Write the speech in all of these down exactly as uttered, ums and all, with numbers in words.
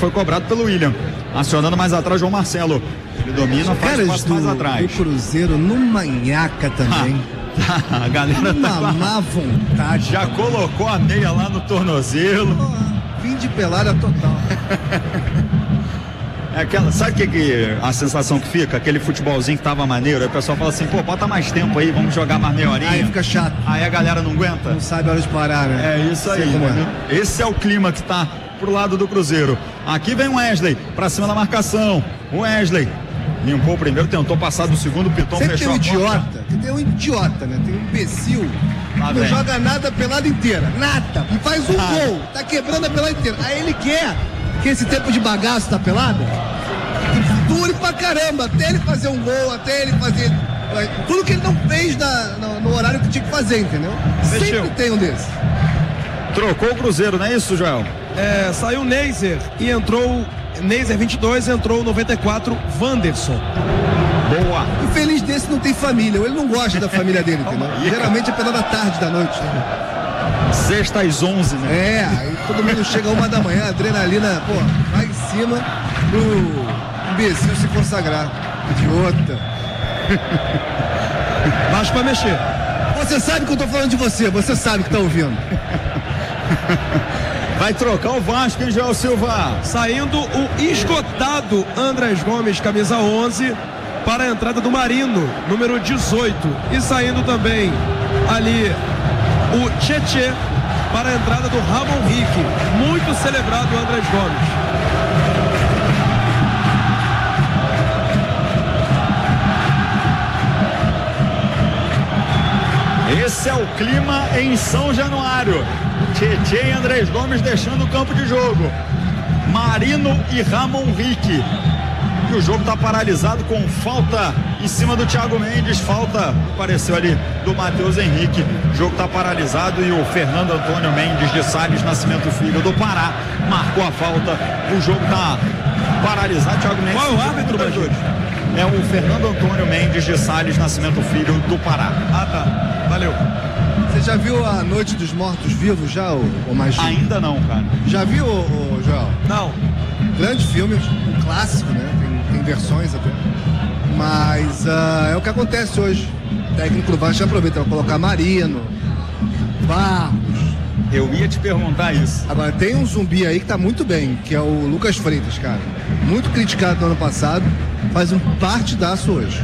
foi cobrado pelo William. Acionando mais atrás João Marcelo. Ele domina, faz caras passo do, mais atrás. do Cruzeiro no manhaca também. A galera Uma tá com a... má vontade. Já também. colocou a meia lá no tornozelo. Oh, fim de pelada total. É aquela, sabe o que, que a sensação que fica? Aquele futebolzinho que tava maneiro, aí o pessoal fala assim, pô, bota mais tempo aí, vamos jogar mais meia horinha. Aí fica chato. Aí a galera não aguenta. Não sabe a hora de parar, né? É isso aí, Sei como é. né? Esse é o clima que tá pro lado do Cruzeiro. Aqui vem o Wesley, pra cima da marcação. O Wesley limpou o primeiro, tentou passar do segundo, o Piton Sempre tem fechou um a porta. idiota, tem um idiota, né? Tem um imbecil Lá que não vem. joga nada a pelada inteira, nada, e faz um Ah. gol, tá quebrando a pelada inteira. Aí ele quer que esse tempo de bagaço da pelada dure pra caramba, até ele fazer um gol, até ele fazer tudo que ele não fez na, no, no horário que tinha que fazer, entendeu? Mexeu. Sempre tem um desses. Trocou o Cruzeiro, não é isso, Joel? É, saiu o Neiser e entrou Neiser vinte e dois, entrou o noventa e quatro Wanderson. Boa. O feliz desse não tem família, ou ele não gosta da família dele, entendeu? Geralmente é pelada tarde da noite, né? Sexta às onze, né? É, aí todo mundo chega uma da manhã, adrenalina, pô, vai em cima pro imbecil se consagrar. Idiota. Vasco vai mexer. Você sabe que eu tô falando de você, você sabe que tá ouvindo. Vai trocar o Vasco, hein, Joel Silva? Saindo o esgotado Andrés Gomes, camisa onze, para a entrada do Marino, número dezoito. E saindo também ali o Tchê para a entrada do Ramon Rick. Muito celebrado o Andrés Gomes. Esse é o clima em São Januário. Tchê e Andrés Gomes deixando o campo de jogo. Marino e Ramon Rick. E o jogo está paralisado com falta em cima do Thiago Mendes. Falta, apareceu ali, do Matheus Henrique. O jogo está paralisado e o Fernando Antônio Mendes de Salles Nascimento Filho do Pará marcou a falta. O jogo está paralisado. Thiago Mendes. Qual é o árbitro, Major? É o Fernando Antônio Mendes de Salles Nascimento Filho do Pará. Ah, tá. Valeu. Você já viu a Noite dos Mortos-Vivos já, ô, ô Magia? Ainda não, cara. Já viu, ô, ô, Joel? Não. Grande filme, um clássico, né? Tem, tem versões até. Mas uh, é o que acontece hoje. O técnico do Vasco aproveita para colocar Marino, Barros. Eu ia te perguntar isso. Agora, tem um zumbi aí que tá muito bem, que é o Lucas Freitas, cara. Muito criticado no ano passado, faz um partidaço hoje.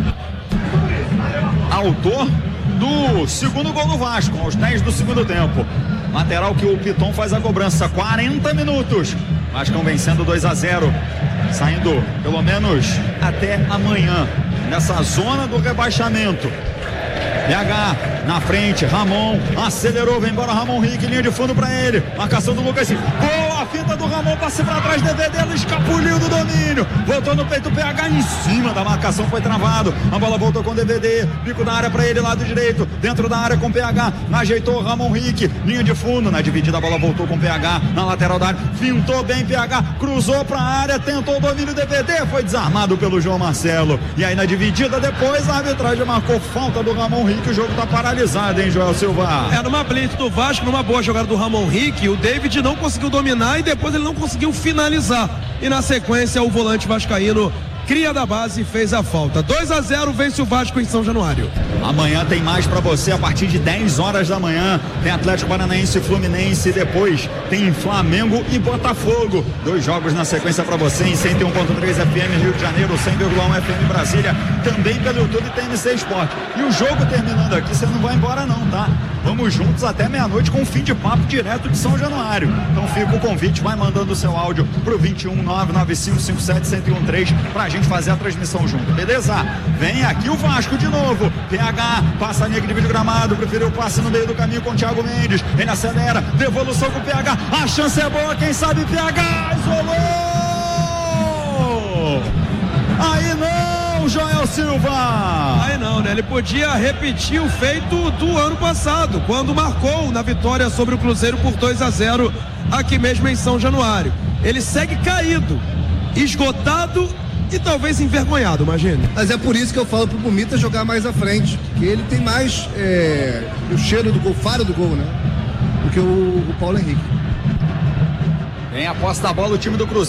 Autor do segundo gol do Vasco, aos dez do segundo tempo. Lateral que o Piton faz a cobrança, quarenta minutos. Vascão vencendo dois a zero, saindo pelo menos até amanhã, nessa zona do rebaixamento. P H na frente, Ramon acelerou, vem embora Ramon Rick, linha de fundo pra ele, marcação do Lucas. Boa, a finta do Ramon, passe pra trás, D V D, ela escapuliu do domínio, voltou no peito, P H em cima da marcação, foi travado, a bola voltou com D V D, bico da área pra ele, lado direito, dentro da área com P H, ajeitou o Ramon Rick, linha de fundo, na dividida a bola voltou com P H, na lateral da área, fintou bem P H, cruzou pra área, tentou o domínio, D V D, foi desarmado pelo João Marcelo, e aí na dividida depois a arbitragem marcou falta do Ramon Rick. Que o jogo tá paralisado, hein, Joel Silva? É, numa blitz do Vasco, numa boa jogada do Ramon Rick, o David não conseguiu dominar e depois ele não conseguiu finalizar. E na sequência, o volante vascaíno, cria da base, fez a falta. dois a zero, vence o Vasco em São Januário. Amanhã tem mais pra você a partir de dez horas da manhã. Tem Atlético Paranaense e Fluminense. Depois tem Flamengo e Botafogo. Dois jogos na sequência pra você em cento e um ponto três F M Rio de Janeiro, cem vírgula um F M Brasília. Também pelo YouTube tem M C Esporte. E o jogo terminando aqui, você não vai embora não, tá? Vamos juntos até meia-noite com um fim de papo direto de São Januário. Então fica o convite, vai mandando o seu áudio pro vinte e um nove nove cinco cinco sete um zero um três pra gente fazer a transmissão junto, beleza? Vem aqui o Vasco de novo. P H passa a linha de vídeo gramado, preferiu o passe no meio do caminho com o Thiago Mendes. Ele acelera, devolução com o P H. A chance é boa, quem sabe P H isolou! Aí não, Joel Silva! Aí não, né? Ele podia repetir o feito do ano passado, quando marcou na vitória sobre o Cruzeiro por dois a zero, aqui mesmo em São Januário. Ele segue caído, esgotado e talvez envergonhado, imagine. Mas é por isso que eu falo pro Bumita jogar mais à frente, que ele tem mais é, o cheiro do gol, faro do gol, né? Do que o, o Paulo Henrique. Vem a posse da bola o time do Cruzeiro.